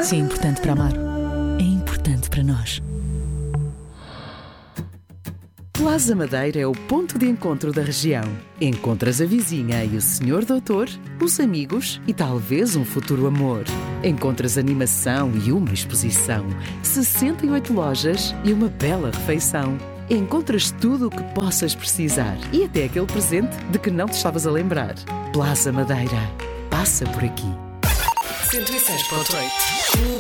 Se é importante para amar, é importante para nós. Plaza Madeira é o ponto de encontro da região. Encontras a vizinha e o senhor doutor, os amigos e talvez um futuro amor. Encontras animação e uma exposição, 68 lojas e uma bela refeição. Encontras tudo o que possas precisar e até aquele presente de que não te estavas a lembrar. Plaza Madeira. Passa por aqui. 106.8